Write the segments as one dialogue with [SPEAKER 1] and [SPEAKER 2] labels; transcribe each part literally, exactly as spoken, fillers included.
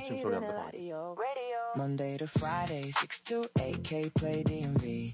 [SPEAKER 1] 아침 소리 안 들어.
[SPEAKER 2] Monday to Friday, six to eight K play 디엠비.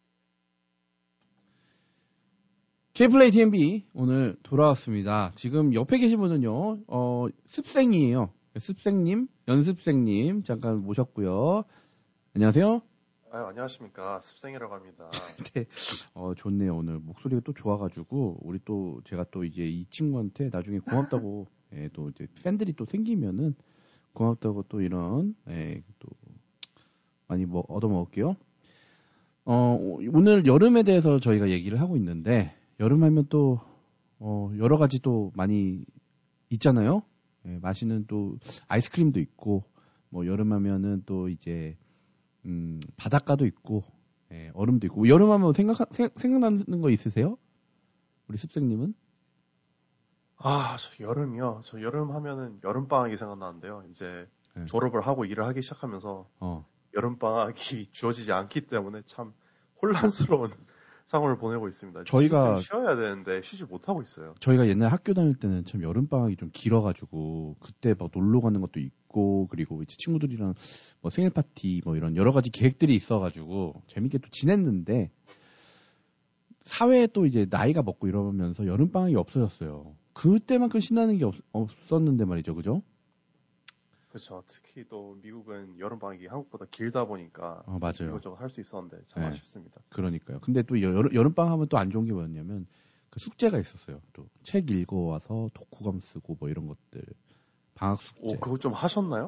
[SPEAKER 3] K플레이 디엠비 오늘 돌아왔습니다. 지금 옆에 계신 분은요, 어, 습생이에요. 습생님, 연습생님 잠깐 모셨고요. 안녕하세요.
[SPEAKER 1] 아, 안녕하십니까. 습생이라고 합니다.
[SPEAKER 3] 네, 어, 좋네요. 오늘 목소리가 또 좋아가지고 우리 또 제가 또 이제 이 친구한테 나중에 고맙다고 예, 또 이제 팬들이 또 생기면은 고맙다고 또 이런 예, 또 많이 뭐 얻어 먹을게요. 어, 오늘 여름에 대해서 저희가 얘기를 하고 있는데 여름 하면 또 어, 여러 가지 또 많이 있잖아요. 예, 맛있는 또 아이스크림도 있고 뭐 여름 하면은 또 이제 음, 바닷가도 있고 예, 얼음도 있고 여름 하면 생각 생, 생각나는 거 있으세요? 우리 습생님은?
[SPEAKER 1] 아, 저 여름이요. 저 여름 하면은 여름 방학이 생각나는데요. 이제 네. 졸업을 하고 일을 하기 시작하면서 어. 여름 방학이 주어지지 않기 때문에 참 혼란스러운 상황을 보내고 있습니다.
[SPEAKER 3] 저희가
[SPEAKER 1] 쉬어야 되는데 쉬지 못하고 있어요.
[SPEAKER 3] 저희가 옛날 학교 다닐 때는 참 여름 방학이 좀 길어가지고 그때 막 놀러 가는 것도 있고 그리고 이제 친구들이랑 뭐 생일 파티 뭐 이런 여러 가지 계획들이 있어가지고 재밌게 또 지냈는데 사회에 또 이제 나이가 먹고 이러면서 여름 방학이 없어졌어요. 그때만큼 신나는 게 없, 없었는데 말이죠, 그죠?
[SPEAKER 1] 그렇죠. 특히 또 미국은 여름 방학이 한국보다 길다 보니까
[SPEAKER 3] 어, 맞아요.
[SPEAKER 1] 이것저것 할 수 있었는데 참 네. 아쉽습니다.
[SPEAKER 3] 그러니까요. 근데 또 여름, 여름 방학 하면 또 안 좋은 게 뭐였냐면 그 숙제가 있었어요. 또 책 읽어와서 독후감 쓰고 뭐 이런 것들 방학 숙제.
[SPEAKER 1] 오, 그거 좀 하셨나요?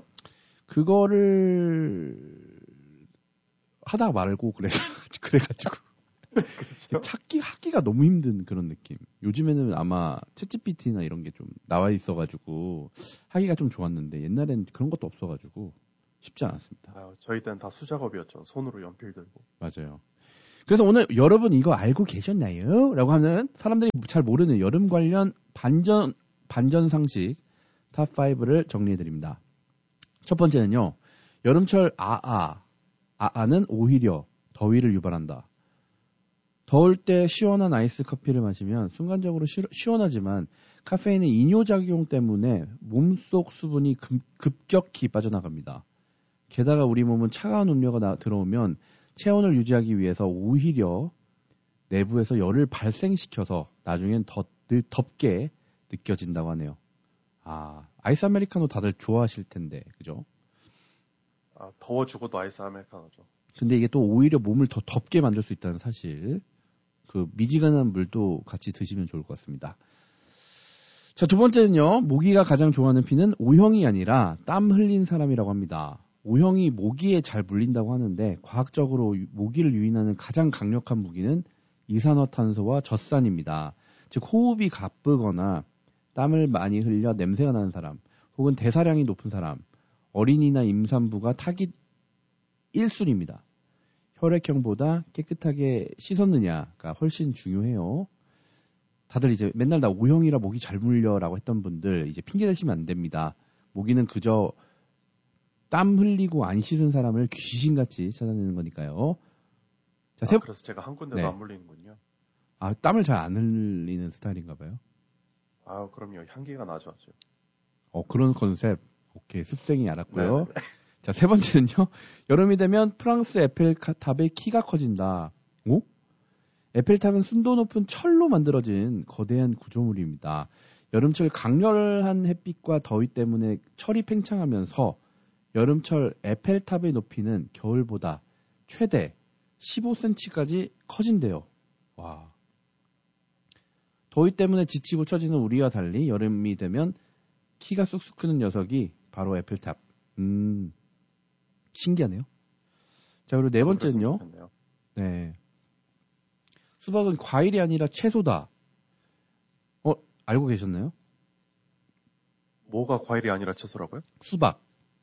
[SPEAKER 3] 그거를 하다가 말고 그래 그래가지고.
[SPEAKER 1] 그렇죠?
[SPEAKER 3] 찾기 하기가 너무 힘든 그런 느낌. 요즘에는 아마 챗지피티나 이런 게 좀 나와 있어가지고 하기가 좀 좋았는데 옛날엔 그런 것도 없어가지고 쉽지 않았습니다.
[SPEAKER 1] 아, 저희 때는 다 수작업이었죠. 손으로 연필 들고.
[SPEAKER 3] 맞아요. 그래서 오늘 여러분 이거 알고 계셨나요? 라고 하는 사람들이 잘 모르는 여름 관련 반전 반전 상식 탑 오를 정리해드립니다. 첫 번째는요. 여름철 아아 아아는 오히려 더위를 유발한다. 더울 때 시원한 아이스 커피를 마시면 순간적으로 시, 시원하지만 카페인의 이뇨작용 때문에 몸속 수분이 급, 급격히 빠져나갑니다. 게다가 우리 몸은 차가운 음료가 나, 들어오면 체온을 유지하기 위해서 오히려 내부에서 열을 발생시켜서 나중엔 더 늘 덥게 느껴진다고 하네요. 아, 아이스 아메리카노 다들 좋아하실 텐데, 그죠?
[SPEAKER 1] 아, 더워 죽어도 아이스 아메리카노죠.
[SPEAKER 3] 근데 이게 또 오히려 몸을 더 덥게 만들 수 있다는 사실. 그 미지근한 물도 같이 드시면 좋을 것 같습니다. 자, 두 번째는요. 모기가 가장 좋아하는 피는 O형이 아니라 땀 흘린 사람이라고 합니다. O형이 모기에 잘 물린다고 하는데 과학적으로 모기를 유인하는 가장 강력한 무기는 이산화탄소와 젖산입니다. 즉 호흡이 가쁘거나 땀을 많이 흘려 냄새가 나는 사람 혹은 대사량이 높은 사람, 어린이나 임산부가 타깃 일 순위입니다. 혈액형보다 깨끗하게 씻었느냐가 훨씬 중요해요. 다들 이제 맨날 나 O형이라 모기 잘 물려라고 했던 분들 이제 핑계 대시면 안 됩니다. 모기는 그저 땀 흘리고 안 씻은 사람을 귀신같이 찾아내는 거니까요. 자,
[SPEAKER 1] 아,
[SPEAKER 3] 세...
[SPEAKER 1] 그래서 제가 한 군데도
[SPEAKER 3] 네.
[SPEAKER 1] 안 물리는군요.
[SPEAKER 3] 아, 땀을 잘 안 흘리는 스타일인가 봐요.
[SPEAKER 1] 아, 그럼요. 향기가 나죠. 아주.
[SPEAKER 3] 어, 그런 컨셉. 오케이, 습생이 알았고요.
[SPEAKER 1] 네네.
[SPEAKER 3] 자, 세 번째는요. 여름이 되면 프랑스 에펠탑의 키가 커진다. 오? 에펠탑은 순도 높은 철로 만들어진 거대한 구조물입니다. 여름철 강렬한 햇빛과 더위 때문에 철이 팽창하면서 여름철 에펠탑의 높이는 겨울보다 최대 십오 센티미터까지 커진대요. 와. 더위 때문에 지치고 처지는 우리와 달리 여름이 되면 키가 쑥쑥 크는 녀석이 바로 에펠탑. 음, 신기하네요. 자, 그리고 네 번째는요. 네. 수박은 과일이 아니라 채소다. 어, 알고 계셨나요?
[SPEAKER 1] 뭐가 과일이 아니라 채소라고요?
[SPEAKER 3] 수박.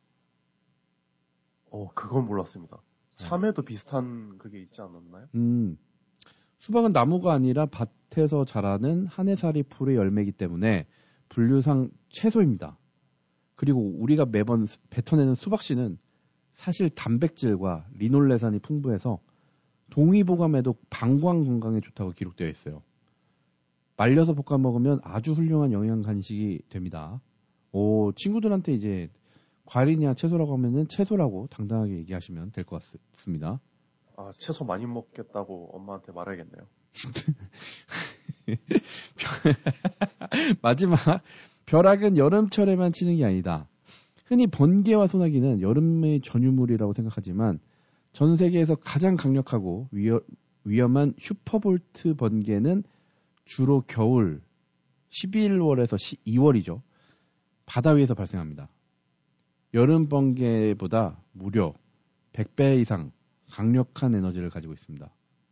[SPEAKER 1] 어, 그건 몰랐습니다. 참외도 네. 비슷한 그게 있지 않았나요?
[SPEAKER 3] 음. 수박은 나무가 아니라 밭에서 자라는 한해살이 풀의 열매이기 때문에 분류상 채소입니다. 그리고 우리가 매번 뱉어내는 수박씨는 사실 단백질과 리놀레산이 풍부해서 동의보감에도 방광 건강에 좋다고 기록되어 있어요. 말려서 볶아 먹으면 아주 훌륭한 영양 간식이 됩니다. 오, 친구들한테 이제 과일이냐 채소라고 하면은 채소라고 당당하게 얘기하시면 될 것 같습니다.
[SPEAKER 1] 아, 채소 많이 먹겠다고 엄마한테 말해야겠네요.
[SPEAKER 3] 마지막, 벼락은 여름철에만 치는 게 아니다. 흔히 번개와 소나기는 여름의 전유물이라고 생각하지만 전 세계에서 가장 강력하고 위험, 위험한 슈퍼볼트 번개는 주로 겨울 십일월에서 이월이죠. 바다 위에서 발생합니다. 여름 번개보다 무려 백 배 이상 강력한 에너지를 가지고 있습니다.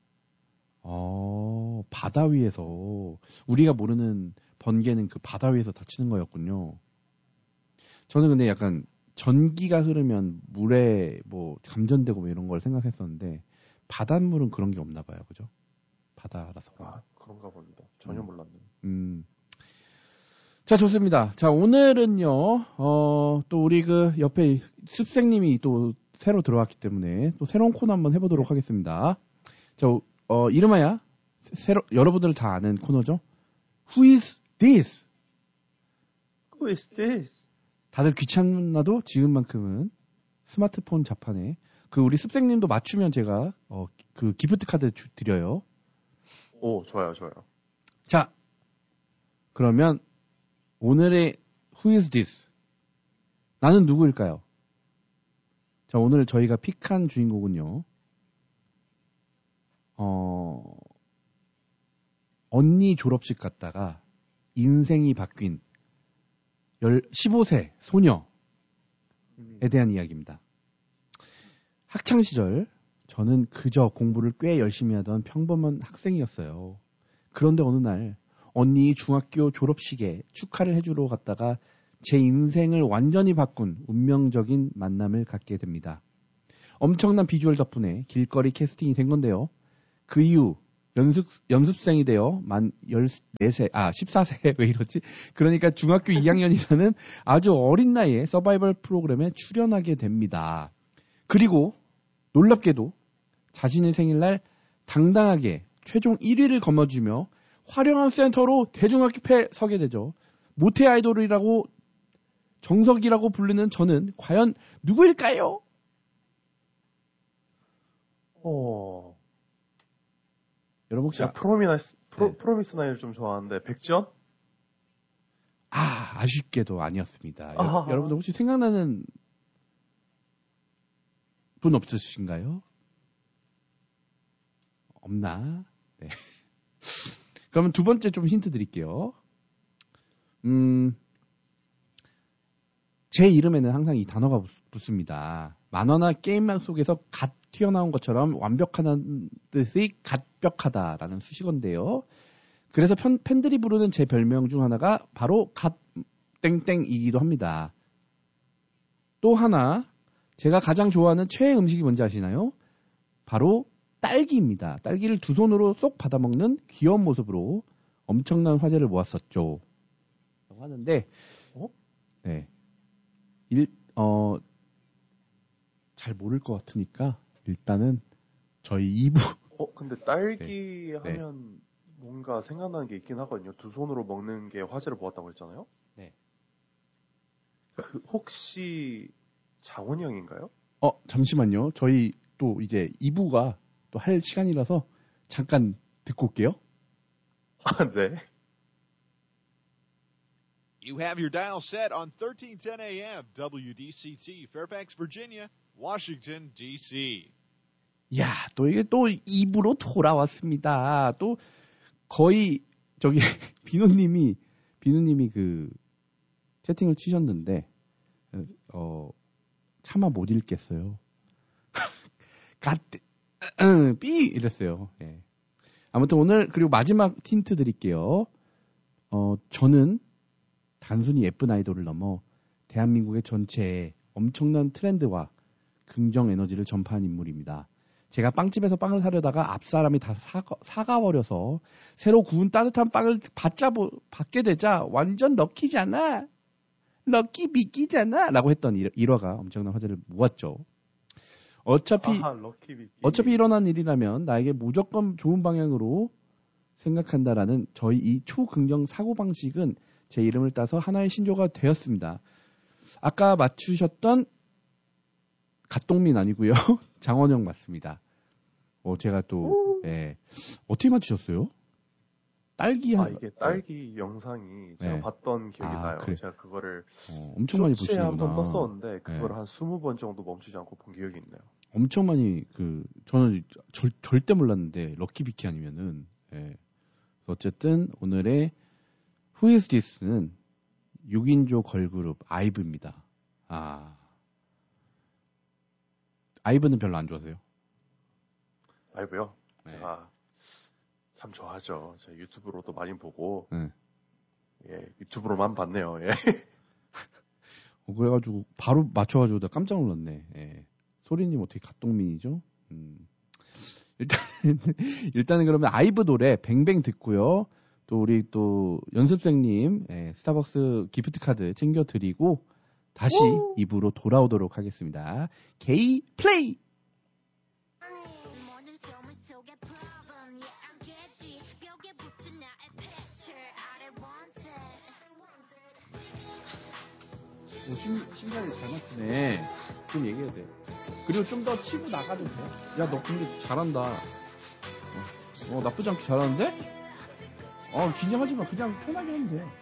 [SPEAKER 3] 어, 바다 위에서 우리가 모르는 번개는 그 바다 위에서 다치는 거였군요. 저는 근데 약간 전기가 흐르면 물에 뭐 감전되고 뭐 이런 걸 생각했었는데 바닷물은 그런 게 없나 봐요. 그죠? 바다라서.
[SPEAKER 1] 아, 그런가 봅니다. 전혀
[SPEAKER 3] 음.
[SPEAKER 1] 몰랐네요.
[SPEAKER 3] 음. 자, 좋습니다. 자, 오늘은요, 어, 또 우리 그 옆에 습생님이 또 새로 들어왔기 때문에 또 새로운 코너 한번 해보도록 하겠습니다. 자, 어, 이름하여 새로, 여러분들 다 아는 코너죠? Who is this?
[SPEAKER 1] Who is this?
[SPEAKER 3] 다들 귀찮나도 지금만큼은 스마트폰 자판에 그 우리 습생님도 맞추면 제가 어, 그 기프트 카드 주, 드려요.
[SPEAKER 1] 오, 좋아요, 좋아요.
[SPEAKER 3] 자, 그러면 오늘의 Who is this? 나는 누구일까요? 자, 오늘 저희가 픽한 주인공은요. 어, 언니 졸업식 갔다가 인생이 바뀐 십오 세 소녀에 대한 이야기입니다. 학창시절 저는 그저 공부를 꽤 열심히 하던 평범한 학생이었어요. 그런데 어느 날 언니 중학교 졸업식에 축하를 해주러 갔다가 제 인생을 완전히 바꾼 운명적인 만남을 갖게 됩니다. 엄청난 비주얼 덕분에 길거리 캐스팅이 된 건데요. 그 이후 연습, 연습생이 되어 만 열네 세, 아, 십사 세, 왜 이러지? 그러니까 중학교 이 학년이라는 아주 어린 나이에 서바이벌 프로그램에 출연하게 됩니다. 그리고 놀랍게도 자신의 생일날 당당하게 최종 일 위를 거머쥐며 화려한 센터로 대중학교에 서게 되죠. 모태 아이돌이라고 정석이라고 부르는 저는 과연 누구일까요?
[SPEAKER 1] 어.
[SPEAKER 3] 여러분 혹시
[SPEAKER 1] 제가 프로미나스, 프로,
[SPEAKER 3] 네.
[SPEAKER 1] 프로미스 나이를 좀 좋아하는데 백지연?
[SPEAKER 3] 아, 아쉽게도 아니었습니다.
[SPEAKER 1] 아하하.
[SPEAKER 3] 여, 여러분들 혹시 생각나는 분 없으신가요? 없나? 네. 그러면 두 번째 좀 힌트 드릴게요. 음, 제 이름에는 항상 이 단어가 붙습니다. 만화나 게임만 속에서 갓 튀어나온 것처럼 완벽하다는 뜻이 갓벽하다라는 수식어인데요. 그래서 편, 팬들이 부르는 제 별명 중 하나가 바로 갓 땡땡이기도 합니다. 또 하나 제가 가장 좋아하는 최애 음식이 뭔지 아시나요? 바로 딸기입니다. 딸기를 두 손으로 쏙 받아먹는 귀여운 모습으로 엄청난 화제를 모았었죠. 하는데, 어? 네. 일, 어, 잘 모를 것 같으니까 일단은 저희 이 부.
[SPEAKER 1] 어, 근데 딸기
[SPEAKER 3] 네.
[SPEAKER 1] 하면 네. 뭔가 생각나는 게 있긴 하거든요. 두 손으로 먹는 게 화제를 모았다고 했잖아요.
[SPEAKER 3] 네.
[SPEAKER 1] 그 혹시 장훈이 형인가요?
[SPEAKER 3] 어, 잠시만요. 저희 또 이제 이 부가 또 할 시간이라서 잠깐 듣고 올게요.
[SPEAKER 1] 아, 네.
[SPEAKER 4] You have your dial set on thirteen ten A M W D C T, Fairfax, Virginia, Washington, D C
[SPEAKER 3] 야, 또 이게 또 이 부로 돌아왔습니다. 또 거의 저기 비누님이 비누님이 그 채팅을 치셨는데 어 차마 못 읽겠어요. 갓 응, 삐 이랬어요. 예. 아무튼 오늘 그리고 마지막 힌트 드릴게요. 어 저는 단순히 예쁜 아이돌을 넘어 대한민국의 전체에 엄청난 트렌드와 긍정 에너지를 전파한 인물입니다. 제가 빵집에서 빵을 사려다가 앞 사람이 다 사가, 사가버려서 새로 구운 따뜻한 빵을 받자, 받게 되자 완전 럭키잖아. 럭키 비키잖아. 라고 했던 일, 일화가 엄청난 화제를 모았죠. 어차피,
[SPEAKER 1] 아하, 럭키 비키.
[SPEAKER 3] 어차피 일어난 일이라면 나에게 무조건 좋은 방향으로 생각한다라는 저희 이 초긍정 사고방식은 제 이름을 따서 하나의 신조가 되었습니다. 아까 맞추셨던 갓동민 아니고요. 장원영 맞습니다. 어, 제가 또, 예. 어떻게 맞추셨어요? 딸기
[SPEAKER 1] 아,
[SPEAKER 3] 한,
[SPEAKER 1] 이게 딸기 어. 영상이 제가 네. 봤던 기억이 아, 나요. 그래. 제가 그거를
[SPEAKER 3] 어, 엄청 많이 보시는구나.
[SPEAKER 1] 한번 떴었는데 그걸 네. 한 스무 번 정도 멈추지 않고 본 기억이 있네요.
[SPEAKER 3] 엄청 많이 그 저는 절, 절대 몰랐는데 럭키비키 아니면은 예. 어쨌든 오늘의 Who is This는 육 인조 걸그룹 아이브입니다. 아, 아이브는 별로 안 좋아하세요?
[SPEAKER 1] 아이브요? 네. 제가 참 좋아하죠. 제가 유튜브로도 많이 보고 네. 예, 유튜브로만 봤네요. 예.
[SPEAKER 3] 어, 그래가지고 바로 맞춰가지고 나 깜짝 놀랐네. 예. 소리님 어떻게 갓동민이죠? 음. 일단 일단은 그러면 아이브 노래 뱅뱅 듣고요. 또 우리 또 연습생님 예, 스타벅스 기프트 카드 챙겨드리고 다시 오! 이 부로 돌아오도록 하겠습니다. 게이 플레이. 오, 신, 신기하게 잘 맞추네. 좀 얘기해야 돼. 그리고 좀 더 치고 나가도 돼. 야, 너 근데 잘한다. 어, 어 나쁘지 않게 잘하는데? 어, 긴장하지 마. 그냥 편하게 하면 돼.